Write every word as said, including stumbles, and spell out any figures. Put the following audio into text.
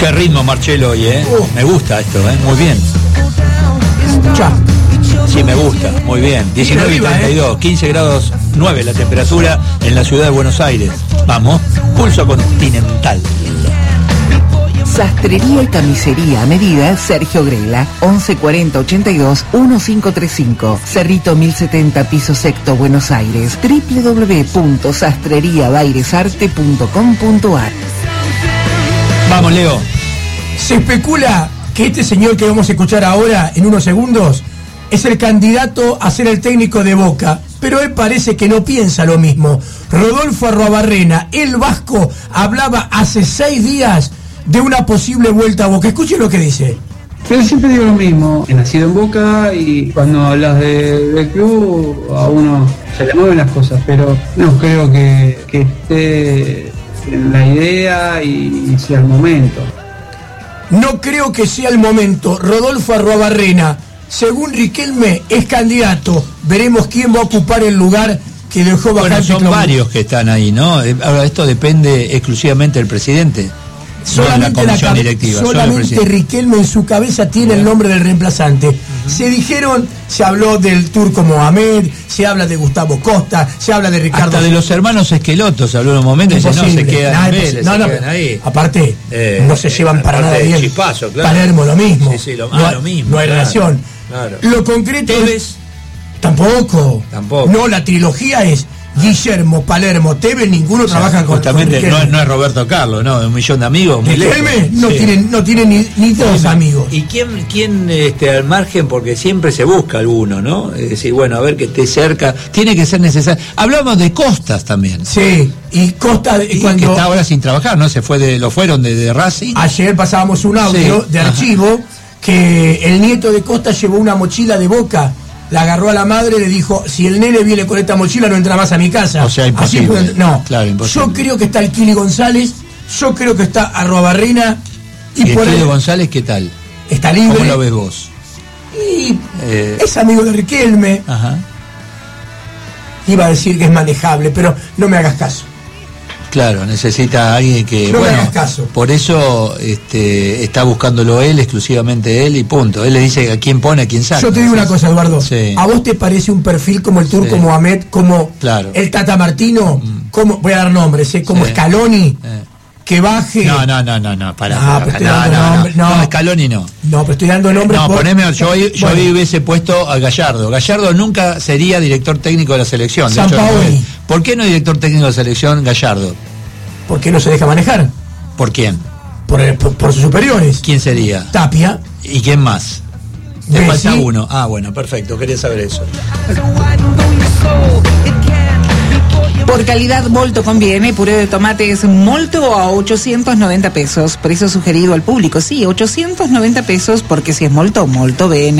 Qué ritmo, Marcelo, hoy, ¿eh? Uh. Me gusta esto, ¿eh? Muy bien. Ya. Sí, me gusta, muy bien. diecinueve y treinta y dos, quince grados nueve la temperatura en la ciudad de Buenos Aires. Vamos, Pulso Continental. Sastrería y camisería a medida Sergio Grela, once cuarenta ochenta y dos quince treinta y cinco, Cerrito mil setenta, piso sexto, Buenos Aires, doble u doble u doble u punto sastrería bairesarte punto com punto a r. Vamos, Leo. Se especula que este señor que vamos a escuchar ahora, en unos segundos, es el candidato a ser el técnico de Boca, pero él parece que no piensa lo mismo. Rodolfo Arruabarrena, el vasco, hablaba hace seis días de una posible vuelta a Boca. Escuchen lo que dice. Pero siempre digo lo mismo, he nacido en Boca y cuando hablas de, del club a uno se le mueven las cosas, pero no creo que, que esté en la idea y, y sea el momento. No creo que sea el momento. Rodolfo Arruabarrena, según Riquelme, es candidato. Veremos quién va a ocupar el lugar que dejó vacante. Bueno, son Claudio. Varios que están ahí, ¿no? Ahora, esto depende exclusivamente del presidente. Solamente, no de la comisión la, directiva, solamente Riquelme en su cabeza tiene el nombre del reemplazante. Uh-huh. Se dijeron, se habló del turco Mohamed, se habla de Gustavo Costa, se habla de Ricardo. Hasta de los hermanos Esqueloto se habló en un momento y dice, no, se quedan, nah, Vélez, no, no, se quedan ahí. Aparte, eh, no se llevan eh, para nada bien. Chispazo, claro. Palermo lo mismo. Sí, sí, lo, no, ah, lo mismo. No hay claro, relación. Claro. Lo concreto Tevez. es... Tampoco. Tampoco. No, la trilogía es Guillermo, Palermo, Tevez, ninguno o sea, trabaja con justamente con no, no es Roberto Carlos, no, un millón de amigos. Riquelme no sí. tiene, no tiene ni, ni dos amigos. ¿Y quién, quién este, al margen? Porque siempre se busca alguno, ¿no? Es decir, bueno, a ver que esté cerca. Tiene que ser necesario. Hablamos de Costas también. Sí, y Costas y cuando que está ahora sin trabajar, ¿no? Se fue de, lo fueron de, de Racing. Ayer pasábamos un audio sí. de archivo. Ajá. Que el nieto de Costa llevó una mochila de Boca, la agarró a la madre y le dijo, si el nene viene con esta mochila no entra más a mi casa. O sea, imposible. Así, no, claro, imposible. Yo creo que está el Kili González, yo creo que está Arruabarrena. ¿Y, ¿Y por el Kili González qué tal? Está libre. ¿Cómo lo ves vos? Y eh... es amigo de Riquelme. Ajá. Iba a decir que es manejable, pero no me hagas caso. Claro, necesita alguien que, no bueno, me hagas caso. Por eso este, está buscándolo él, exclusivamente él y punto. Él le dice a quién pone, a quién saca. Yo te digo una cosa, Eduardo. Sí. ¿A vos te parece un perfil como el turco sí. Mohamed, como claro. el Tata Martino, mm. como, voy a dar nombres, ¿eh? como sí. Scaloni, eh. que baje? No, no, no, no, no, para. Ah, para, no, no, no, nombre, no, no, Scaloni no. No, pero estoy dando nombres. No, por... poneme, yo hoy, yo bueno. hoy hubiese puesto a Gallardo. Gallardo nunca sería director técnico de la selección. De San hecho, Paoli. No. ¿Por qué no director técnico de la selección Gallardo? ¿Por qué no se deja manejar? ¿Por quién? Por, el, por, por sus superiores. ¿Quién sería? Tapia. ¿Y quién más? Me falta uno. Ah, bueno, perfecto, quería saber eso. Por calidad Molto conviene, puré de tomates Molto a ochocientos noventa pesos, precio sugerido al público, sí, ochocientos noventa pesos, porque si es Molto, Molto viene.